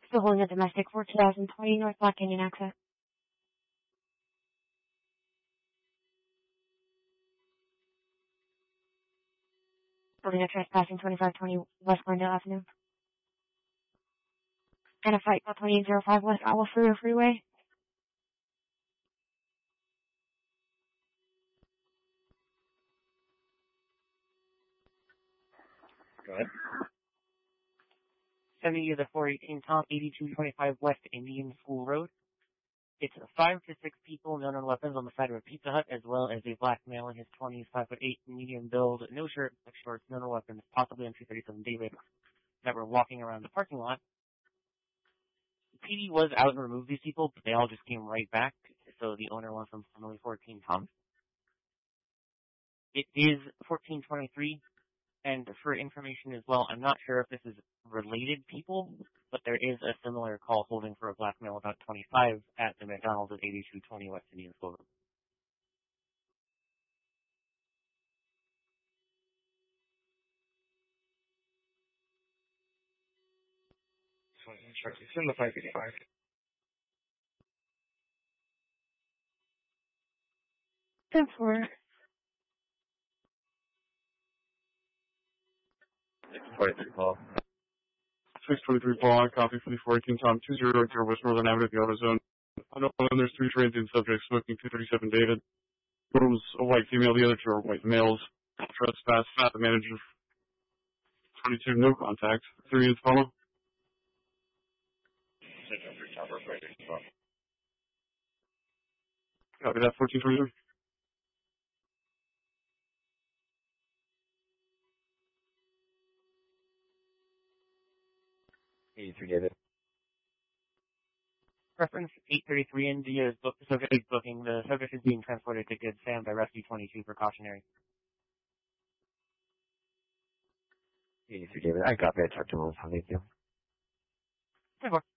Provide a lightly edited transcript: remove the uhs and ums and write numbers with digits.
Still holding a domestic for 2020 North Black Canyon access. Holding a trespassing 2520 West Glendale Avenue. And a fight for 2805 West Owl Freeway. Go ahead. 70 to the 418 Tom, 8225 West Indian School Road. It's 5 to 6 people, none on weapons on the side of a Pizza Hut, as well as a black male in his 20s, 5'8", medium build, no shirt, black shorts, none on weapons, possibly on 237 David, that were walking around the parking lot. The PD was out and removed these people, but they all just came right back, so the owner wants them formally 14 Tom. It is 1423. And for information as well, I'm not sure if this is related people, but there is a similar call holding for a black male about 25 at the McDonald's at 8220 West Indian School Road. It's in the 585. Ten four. 623 call. 623 Paul, copy for the 418 Tom, 208 West Northern Avenue, the auto zone. I know there's 3 transient subjects smoking 237 David. One was a white female, the other 2 are white males. Trespass, the manager. 22, no contact. 3 is follow. 623 Tom, Copy that, 1423. David. Reference 833 India is booked. The subject is booking. The subject is being transported to Good Sam by Rescue 22 precautionary. 83 David. I copy. I talked to him. Thank you. 10-4.